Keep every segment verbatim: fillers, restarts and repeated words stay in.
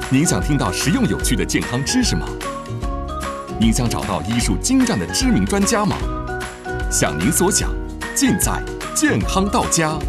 您想听到实用有趣的健康知识吗？您想找到医术精湛的知名专家吗？想您所想，尽在健康到家。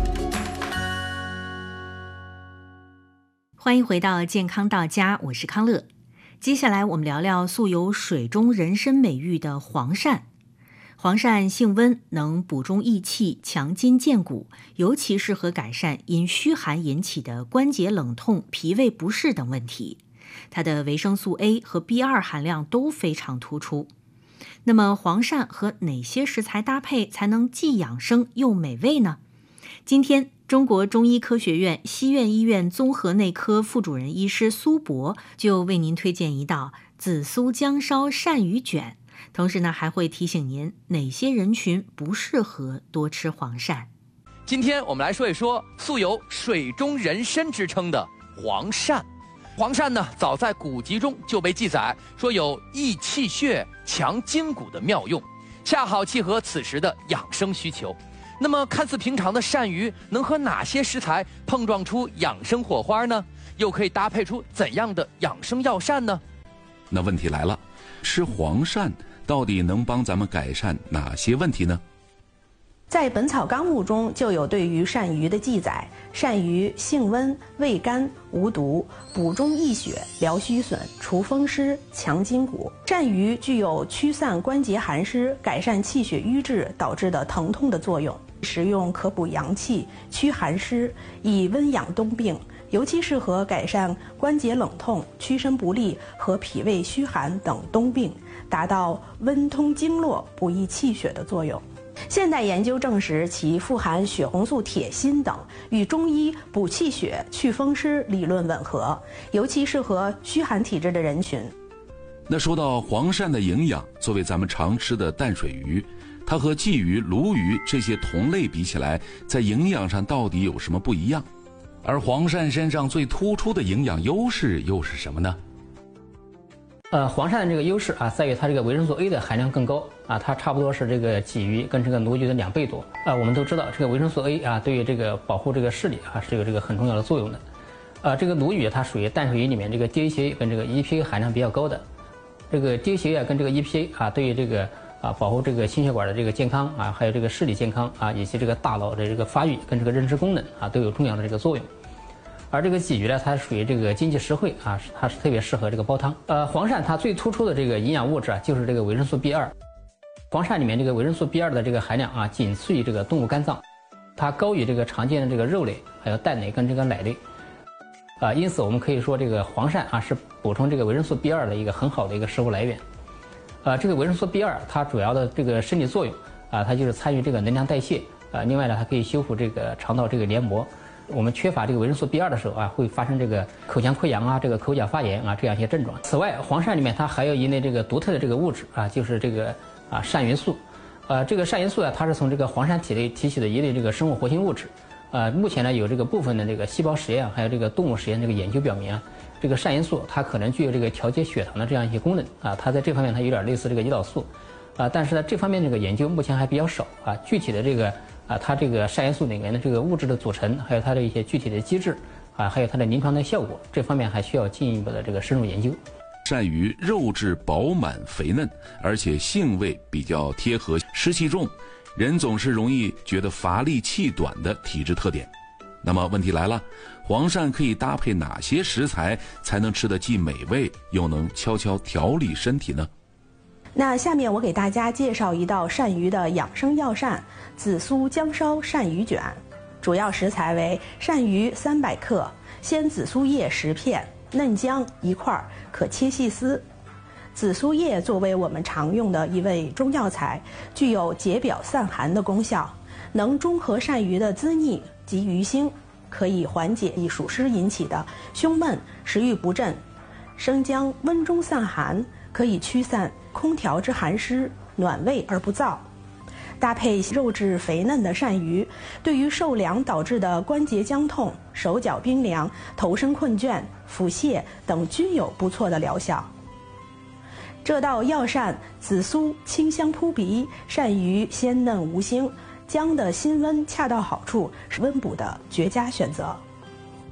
欢迎回到健康到家，我是康乐。接下来我们聊聊素有水中人参美誉的黄鳝。黄鳝性温，能补中益气、强筋健骨，尤其适合改善因虚寒引起的关节冷痛、脾胃不适等问题。它的维生素 A 和 B 二 含量都非常突出。那么黄鳝和哪些食材搭配才能既养生又美味呢？今天中国中医科学院西苑医院综合内科副主任医师苏博就为您推荐一道紫苏姜烧鳝鱼卷，同时呢还会提醒您哪些人群不适合多吃黄鳝。 今天我们来说一说素有水中人参之称的黄鳝。黄鳝呢，早在古籍中就被记载说有益气血、强筋骨的妙用，恰好契合此时的养生需求。那么看似平常的鳝鱼能和哪些食材碰撞出养生火花呢？又可以搭配出怎样的养生药膳呢？ 那问题来了，吃黄鳝到底能帮咱们改善哪些问题呢？ 在《本草纲目》中就有对于鳝鱼的记载，鳝鱼性温、味甘、无毒，补中益血、疗虚损、除风湿、强筋骨。鳝鱼具有驱散关节寒湿、改善气血瘀滞导致的疼痛的作用，食用可补阳气、驱寒湿，以温养冬病，尤其适合改善关节冷痛、屈伸不利和脾胃虚寒等冬病，达到温通经络、补益气血的作用。现代研究证实，其富含血红素铁锌等，与中医补气血、祛风湿理论吻合，尤其适合虚寒体质的人群。 那说到黄鳝的营养，作为咱们常吃的淡水鱼，它和鲫鱼、鲈鱼这些同类比起来，在营养上到底有什么不一样？而黄鳝身上最突出的营养优势又是什么呢？ 呃，黄鳝的这个优势啊，在于它这个维生素 A 的含量更高啊，它差不多是这个鲫鱼跟这个鲈鱼的两倍多啊。我们都知道，这个维生素 A 啊，对于这个保护这个视力啊，是有这个很重要的作用的。啊，这个鲈鱼它属于淡水鱼里面这个 D H A 跟这个 E P A 含量比较高的。这个 D H A 啊跟这个 E P A 啊，对于这个啊保护这个心血管的这个健康啊，还有这个视力健康啊，以及这个大脑的这个发育跟这个认知功能啊，都有重要的这个作用。而这个鲫鱼呢，它属于这个经济实惠啊，它是特别适合这个煲汤。呃，黄鳝它最突出的这个营养物质啊，就是这个维生素 B 二。黄鳝里面这个维生素 B 二 的这个含量啊，仅次于这个动物肝脏，它高于这个常见的这个肉类，还有蛋类跟这个奶类。啊，因此我们可以说这个黄鳝啊是补充这个维生素 B 二 的一个很好的一个食物来源。呃，这个维生素 B 二 它主要的这个生理作用啊，它就是参与这个能量代谢啊，另外呢，它可以修复这个肠道这个黏膜。我们缺乏这个维生素 B 二 的时候啊，会发生这个口腔溃疡啊、这个口角发炎啊这样一些症状。此外，黄鳝里面它还有一类这个独特的这个物质啊，就是这个啊鳝元素。呃，这个鳝元素啊，它是从这个黄鳝体内提取的一类这个生物活性物质。呃，目前呢有这个部分的这个细胞实验还有这个动物实验这个研究表明啊，这个鳝元素它可能具有这个调节血糖的这样一些功能啊，它在这方面它有点类似这个胰岛素啊，但是呢这方面这个研究目前还比较少啊，具体的这个。啊，它这个鳝元素里面的这个物质的组成，还有它的一些具体的机制，啊，还有它的临床的效果，这方面还需要进一步的这个深入研究。 鳝鱼肉质饱满肥嫩，而且性味比较贴合湿气重，人总是容易觉得乏力气短的体质特点。那么问题来了，黄鳝可以搭配哪些食材才能吃得既美味又能悄悄调理身体呢？ 那下面我给大家介绍一道鳝鱼的养生药膳——紫苏姜烧鳝鱼卷。主要食材为鳝鱼三百克，鲜紫苏叶十片，嫩姜一块，可切细丝。紫苏叶作为我们常用的一味中药材，具有解表散寒的功效，能中和鳝鱼的滋腻及鱼腥，可以缓解易暑湿引起的胸闷、食欲不振。生姜温中散寒，可以驱散空调之寒湿，暖胃而不燥。搭配肉质肥嫩的鳝鱼，对于受凉导致的关节僵痛、手脚冰凉、头身困倦、腹泻等均有不错的疗效。这道药膳紫苏清香扑鼻，鳝鱼鲜嫩无腥，姜的辛温恰到好处，是温补的绝佳选择。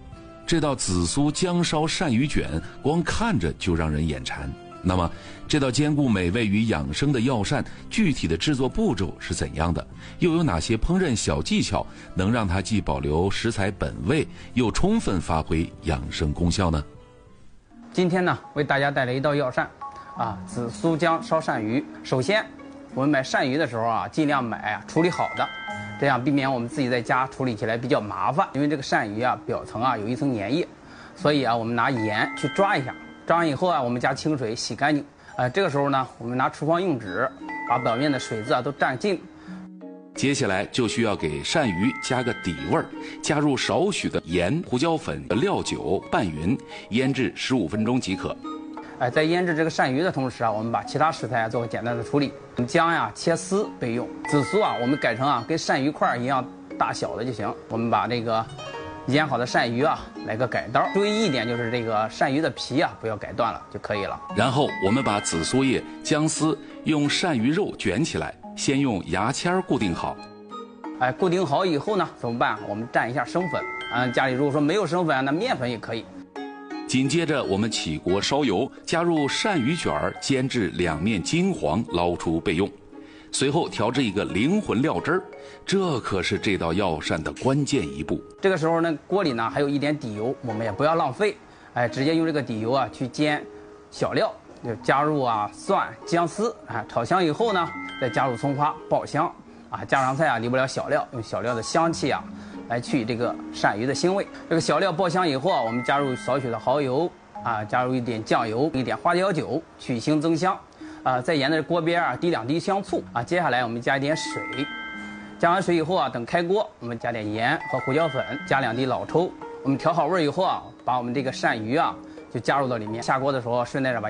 这道紫苏姜烧鳝鱼卷，光看着就让人眼馋。那么，这道兼顾美味与养生的药膳，具体的制作步骤是怎样的？又有哪些烹饪小技巧能让它既保留食材本味，又充分发挥养生功效呢？ 今天呢，为大家带来一道药膳，啊，紫苏姜烧鳝鱼。首先，我们买鳝鱼的时候啊，尽量买啊处理好的，这样避免我们自己在家处理起来比较麻烦。因为这个鳝鱼啊，表层啊有一层粘液，所以啊，我们拿盐去抓一下。抓完以后啊，我们加清水洗干净。呃，这个时候呢，我们拿厨房用纸把表面的水渍啊都蘸净。 接下来就需要给鳝鱼加个底味儿，加入少许的盐、胡椒粉、料酒拌匀，腌制十五分钟即可。 哎，在腌制这个鳝鱼的同时啊，我们把其他食材啊做个简单的处理。我们姜呀切丝备用，紫苏啊我们改成啊跟鳝鱼块一样大小的就行。我们把这个腌好的鳝鱼啊来个改刀，注意一点就是这个鳝鱼的皮啊不要改断了就可以了。 然后我们把紫苏叶、姜丝用鳝鱼肉卷起来，先用牙签固定好。 哎，固定好以后呢怎么办？我们蘸一下生粉。嗯，家里如果说没有生粉，那面粉也可以。 紧接着我们起锅烧油，加入鳝鱼卷儿，煎至两面金黄，捞出备用。随后调制一个灵魂料汁儿，这可是这道药膳的关键一步。 这个时候呢，锅里呢还有一点底油，我们也不要浪费，哎，直接用这个底油啊去煎小料，就加入啊蒜、姜丝，啊炒香以后呢，再加入葱花爆香，啊家常菜啊离不了小料，用小料的香气啊来去这个鳝鱼的腥味。这个小料爆香以后啊，我们加入少许的蚝油，啊加入一点酱油，一点花椒酒，去腥增香。啊，在沿着锅边啊滴两滴香醋啊，接下来我们加一点水，加完水以后啊，等开锅，我们加点盐和胡椒粉，加两滴老抽。我们调好味以后啊，把我们这个鳝鱼啊就加入到里面。下锅的时候顺带着把